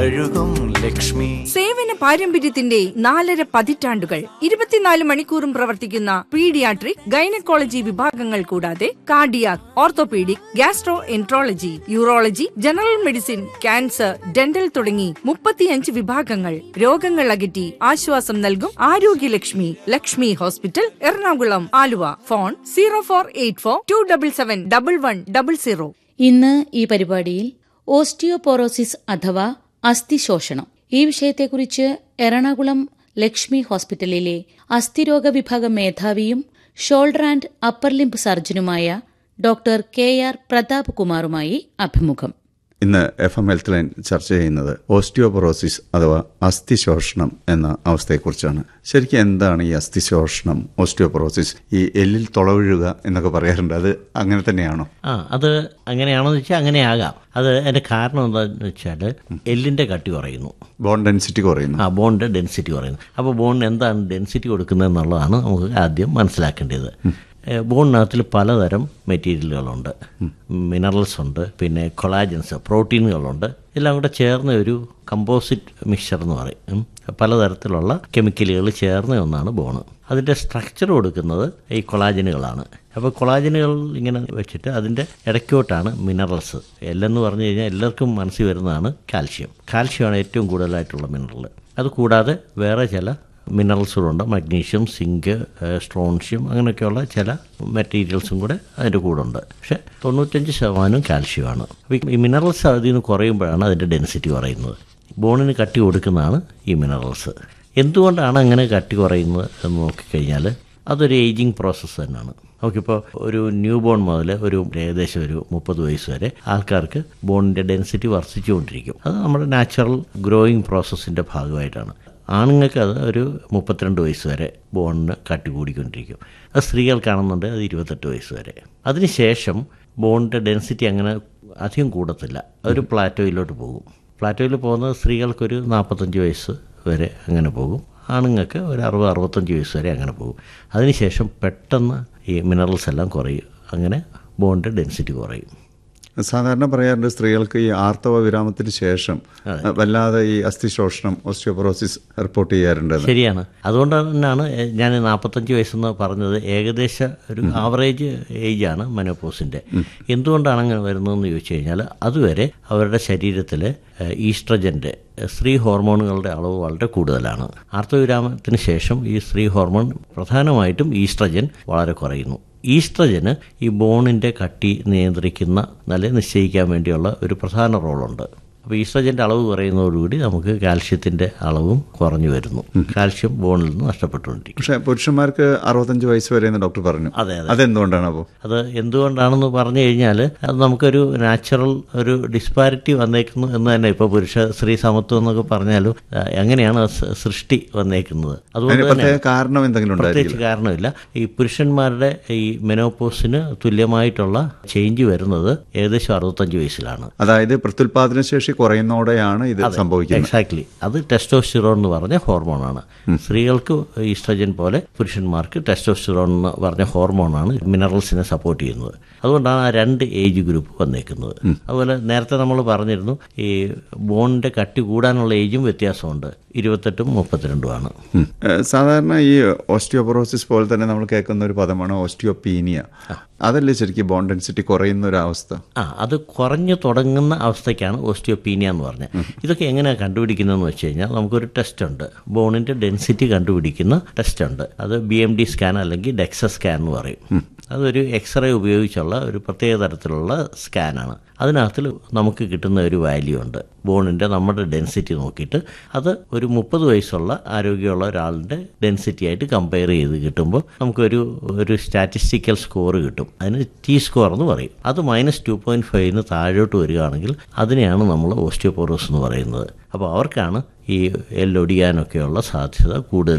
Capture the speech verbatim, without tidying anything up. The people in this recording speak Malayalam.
തഴുകും ലക്ഷ്മി. സേവന പാരമ്പര്യത്തിന്റെ നാലര പതിറ്റാണ്ടുകൾ. ഇരുപത്തിനാല് മണിക്കൂറും പ്രവർത്തിക്കുന്ന പീഡിയാട്രിക്, ഗൈനക്കോളജി വിഭാഗങ്ങൾ കൂടാതെ cardiac, orthopaedic, gastro enterology, urology, general medicine, cancer, dental തുടങ്ങി മുപ്പത്തിയഞ്ച് വിഭാഗങ്ങൾ. രോഗങ്ങൾ അകറ്റി ആശ്വാസം നൽകും Arogya Lakshmi. Lakshmi hospital, Ernakulam, Aluva. Phone zero four eight four to double seven double one double zero. ഇന്ന് ഈ പരിപാടിയിൽ ഓസ്റ്റിയോപോറോസിസ് അഥവാ അസ്ഥിശോഷണം, ഈ വിഷയത്തെക്കുറിച്ച് എറണാകുളം ലക്ഷ്മി ഹോസ്പിറ്റലിലെ അസ്ഥിരോഗ വിഭാഗം മേധാവിയും shoulder and upper limb സർജനുമായ doctor K R Pratap കുമാറുമായി അഭിമുഖം. ഇന്ന് എഫ് എം ഹെൽത്ത് ലൈൻ ചർച്ച ചെയ്യുന്നത് ഓസ്റ്റിയോപൊറോസിസ് അഥവാ അസ്ഥിശോഷണം എന്ന അവസ്ഥയെക്കുറിച്ചാണ്. ശരിക്കും എന്താണ് ഈ അസ്ഥിശോഷണം, ഓസ്റ്റിയോപൊറോസിസ്? ഈ എല്ലിൽ തുളവിഴുക എന്നൊക്കെ പറയാറുണ്ട്, അത് അങ്ങനെ തന്നെയാണോ? ആ അത് അങ്ങനെയാണോന്ന് വെച്ചാൽ അങ്ങനെയാകാം. അത് അതിന്റെ കാരണം എന്താണെന്ന് വെച്ചാൽ എല്ലിന്റെ കട്ടി കുറയുന്നു, ബോൺ ഡെൻസിറ്റി കുറയുന്നു. ആ ബോണിന്റെ ഡെൻസിറ്റി കുറയുന്നു. അപ്പോൾ ബോണിന് എന്താണ് ഡെൻസിറ്റി കൊടുക്കുന്നത് എന്നുള്ളതാണ് നമുക്ക് ആദ്യം മനസ്സിലാക്കേണ്ടത്. ബോണിനകത്തിൽ പലതരം മെറ്റീരിയലുകളുണ്ട്, മിനറൽസ് ഉണ്ട്, പിന്നെ കൊളാജൻസ്, പ്രോട്ടീനുകളുണ്ട്. എല്ലാം കൂടെ ചേർന്ന ഒരു കമ്പോസിറ്റ് മിക്സ്ചർ എന്ന് പറയും. പലതരത്തിലുള്ള കെമിക്കലുകൾ ചേർന്ന ഒന്നാണ് ബോണ്. അതിൻ്റെ സ്ട്രക്ചർ കൊടുക്കുന്നത് ഈ കൊളാജനുകളാണ്. അപ്പോൾ കൊളാജനുകൾ ഇങ്ങനെ വെച്ചിട്ട് അതിൻ്റെ ഇടയ്ക്കോട്ടാണ് മിനറൽസ്. എല്ലെന്ന് പറഞ്ഞു കഴിഞ്ഞാൽ എല്ലാവർക്കും മനസ്സിൽ വരുന്നതാണ് കാൽഷ്യം. കാൽഷ്യമാണ് ഏറ്റവും കൂടുതലായിട്ടുള്ള മിനറൽ. അതുകൂടാതെ വേറെ ചില മിനറൽസുകളുണ്ട്, മഗ്നീഷ്യം, സിങ്ക്, സ്ട്രോൺഷ്യം, അങ്ങനെയൊക്കെയുള്ള ചില മെറ്റീരിയൽസും കൂടെ അതിൻ്റെ കൂടെ ഉണ്ട്. പക്ഷേ തൊണ്ണൂറ്റഞ്ച് ശതമാനം കാൽഷ്യമാണ്. അപ്പോൾ ഈ മിനറൽസ് അതിൽ നിന്ന് കുറയുമ്പോഴാണ് അതിൻ്റെ ഡെൻസിറ്റി കുറയുന്നത്. ബോണിന് കട്ടി കൊടുക്കുന്നതാണ് ഈ മിനറൽസ്. എന്തുകൊണ്ടാണ് അങ്ങനെ കട്ടി കുറയുന്നത് എന്ന് നോക്കിക്കഴിഞ്ഞാൽ അതൊരു ഏജിങ് പ്രോസസ്സ് തന്നെയാണ്. നമുക്കിപ്പോൾ ഒരു ന്യൂ ബോൺ മുതൽ ഒരു ഏകദേശം ഒരു മുപ്പത് വയസ്സ് വരെ ആൾക്കാർക്ക് ബോണിൻ്റെ ഡെൻസിറ്റി വർദ്ധിച്ചുകൊണ്ടിരിക്കും. അത് നമ്മുടെ നാച്ചുറൽ ഗ്രോയിങ് പ്രോസസ്സിൻ്റെ ഭാഗമായിട്ടാണ്. ആണുങ്ങൾക്ക് അത് ഒരു മുപ്പത്തിരണ്ട് വയസ്സ് വരെ ബോണിന് കട്ടി കൂടിക്കൊണ്ടിരിക്കും. അത് സ്ത്രീകൾക്കാണെന്നുണ്ട് അത് ഇരുപത്തെട്ട് വയസ്സ് വരെ. അതിനുശേഷം ബോണിൻ്റെ ഡെൻസിറ്റി അങ്ങനെ അധികം കൂടത്തില്ല, ഒരു പ്ലാറ്റോയിലോട്ട് പോകും. പ്ലാറ്റോയിൽ പോകുന്നത് സ്ത്രീകൾക്കൊരു നാൽപ്പത്തഞ്ച് വയസ്സ് വരെ അങ്ങനെ പോകും, ആണുങ്ങൾക്ക് ഒരു അറുപത് അറുപത്തഞ്ച് വയസ്സ് വരെ അങ്ങനെ പോകും. അതിനുശേഷം പെട്ടെന്ന് ഈ മിനറൽസ് എല്ലാം കുറയും, അങ്ങനെ ബോണിൻ്റെ ഡെൻസിറ്റി കുറയും. സാധാരണ പറയാറുണ്ട് സ്ത്രീകൾക്ക് ഈ ആർത്തവ വിരാമത്തിന് ശേഷം വല്ലാതെ ഈ അസ്ഥിശോഷണം, ഓസ്റ്റിയോപൊറോസിസ് റിപ്പോർട്ട് ചെയ്യാറുണ്ട്. ശരിയാണ്. അതുകൊണ്ട് തന്നെയാണ് ഞാൻ നാൽപ്പത്തഞ്ച് വയസ്സെന്ന് പറഞ്ഞത്. ഏകദേശ ഒരു ആവറേജ് ഏജാണ് മെനോപോസിൻ്റെ. എന്തുകൊണ്ടാണ് അങ്ങനെ വരുന്നതെന്ന് ചോദിച്ചു കഴിഞ്ഞാൽ അതുവരെ അവരുടെ ശരീരത്തിൽ ഈസ്ട്രജൻ്റെ, സ്ത്രീ ഹോർമോണുകളുടെ അളവ് വളരെ കൂടുതലാണ്. ആർത്തവവിരാമത്തിന് ശേഷം ഈ സ്ത്രീ ഹോർമോൺ പ്രധാനമായിട്ടും ഈസ്ട്രജൻ വളരെ കുറയുന്നു. ഈസ്ട്രജന് ഈ ബോണിൻ്റെ കട്ടി നിയന്ത്രിക്കുന്ന, നല്ല നിശ്ചയിക്കാൻ വേണ്ടിയുള്ള ഒരു പ്രധാന റോളുണ്ട്. അപ്പോൾ ഈസ്ട്രജൻ്റെ അളവ് കുറയുന്നതോടുകൂടി നമുക്ക് കാൽഷ്യത്തിൻ്റെ അളവും കുറഞ്ഞു വരുന്നു. കാൽഷ്യം ബോണിൽ നിന്ന് നഷ്ടപ്പെട്ടുകൊണ്ടിരിക്കും. പക്ഷേ പുരുഷന്മാർക്ക് അറുപത്തഞ്ച് വയസ്സ് വരെ എന്ന് ഡോക്ടർ പറഞ്ഞു. അതെ അതെ. അതെന്തുകൊണ്ടാണ്? അപ്പോൾ അത് എന്തുകൊണ്ടാണെന്ന് പറഞ്ഞു കഴിഞ്ഞാൽ അത് നമുക്കൊരു നാച്ചുറൽ ഒരു ഡിസ്പാരിറ്റി വന്നേക്കുന്നു എന്ന് തന്നെ. ഇപ്പോൾ പുരുഷ സ്ത്രീ സമത്വം എന്നൊക്കെ പറഞ്ഞാലും എങ്ങനെയാണ് സൃഷ്ടി വന്നേക്കുന്നത്, അതുകൊണ്ട് തന്നെ കാരണം എന്തെങ്കിലും പ്രത്യേകിച്ച് കാരണമില്ല. ഈ പുരുഷന്മാരുടെ ഈ മെനോപോസിന് തുല്യമായിട്ടുള്ള ചേഞ്ച് വരുന്നത് ഏകദേശം അറുപത്തഞ്ച് വയസ്സിലാണ്. അതായത് പ്രത്യുൽപാദന ശേഷി കുറയുന്നതോടെയാണ് ഇത് സംഭവിക്കുന്നത്. എക്സാക്ട്ലി. അത് ടെസ്റ്റോസ്റ്റിറോൺ എന്ന് പറഞ്ഞ ഹോർമോണാണ്. സ്ത്രീകൾക്ക് ഈസ്ട്രജൻ പോലെ പുരുഷന്മാർക്ക് ടെസ്റ്റോസ്റ്റിറോൺ എന്ന് പറഞ്ഞ ഹോർമോണാണ് മിനറൽസിനെ സപ്പോർട്ട് ചെയ്യുന്നത്. അതുകൊണ്ടാണ് ആ രണ്ട് ഏജ് ഗ്രൂപ്പ് വന്നേക്കുന്നത്. അതുപോലെ നേരത്തെ നമ്മൾ പറഞ്ഞിരുന്നു ഈ ബോണിന്റെ കട്ടി കൂടാനുള്ള ഏജും വ്യത്യാസമുണ്ട്, ഇരുപത്തെട്ടും മുപ്പത്തിരണ്ടുമാണ്. സാധാരണ ഈ ഓസ്റ്റിയോപൊറോസിസ് പോലെ തന്നെ നമ്മൾ കേൾക്കുന്ന ഒരു പദമാണ് ഓസ്റ്റിയോപീനിയ. അതല്ലേ ശരിക്കും ബോൺ ഡെൻസിറ്റി കുറയുന്ന ഒരു അവസ്ഥ? ആ അത് കുറഞ്ഞു തുടങ്ങുന്ന അവസ്ഥയ്ക്കാണ് ഓസ്റ്റിയോപീനിയ എന്ന് പറഞ്ഞത്. ഇതൊക്കെ എങ്ങനെയാണ് കണ്ടുപിടിക്കുന്നതെന്ന് വെച്ച് കഴിഞ്ഞാൽ നമുക്കൊരു ടെസ്റ്റ് ഉണ്ട്, ബോണിൻ്റെ ഡെൻസിറ്റി കണ്ടുപിടിക്കുന്ന ടെസ്റ്റ് ഉണ്ട്. അത് ബി എം ഡി സ്കാൻ അല്ലെങ്കിൽ ഡെക്സ സ്കാൻ എന്ന് പറയും. അതൊരു എക്സ്റേ ഉപയോഗിച്ചുള്ള ഒരു പ്രത്യേക തരത്തിലുള്ള സ്കാനാണ്. അതിനകത്തിൽ നമുക്ക് കിട്ടുന്ന ഒരു വാല്യൂ ഉണ്ട്, ബോണിൻ്റെ നമ്മുടെ ഡെൻസിറ്റി നോക്കിയിട്ട് അത് ഒരു മുപ്പത് വയസ്സുള്ള ആരോഗ്യമുള്ള ഒരാളുടെ ഡെൻസിറ്റി ആയിട്ട് കമ്പയർ ചെയ്ത് കിട്ടുമ്പോൾ നമുക്കൊരു ഒരു സ്റ്റാറ്റിസ്റ്റിക്കൽ സ്കോർ കിട്ടും. അതിന് ടി സ്കോർ എന്ന് പറയും. അത് മൈനസ് ടു പോയിൻറ്റ് ഫൈവിന് താഴോട്ട് വരികയാണെങ്കിൽ അതിനെയാണ് നമ്മൾ ഓസ്റ്റിയോപോറോസിസ് എന്ന് പറയുന്നത്. അപ്പോൾ അവർക്കാണ് ഈ എല്ലൊടിയാനൊക്കെയുള്ള സാധ്യത കൂടുതൽ